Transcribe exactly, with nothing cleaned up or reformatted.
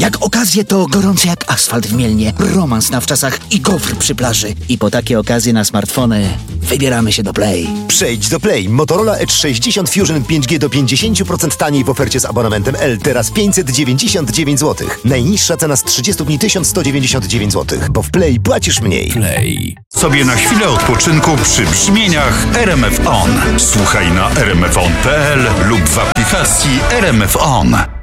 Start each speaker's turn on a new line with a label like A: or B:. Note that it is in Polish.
A: Jak okazje to gorący jak asfalt w Mielnie, romans na wczasach i gofr przy plaży. I po takie okazje na smartfony wybieramy się do Play.
B: Przejdź do Play. Motorola Edge sześćdziesiąt Fusion pięć G do pięćdziesiąt procent taniej w ofercie z abonamentem L. Teraz pięćset dziewięćdziesiąt dziewięć złotych. Najniższa cena z trzydziestu dni tysiąc sto dziewięćdziesiąt dziewięć złotych, bo w Play płacisz mniej.
C: Play. Sobie na chwilę odpoczynku przy brzmieniach R M F On. Słuchaj na r m f on kropka p l lub w aplikacji R M F On.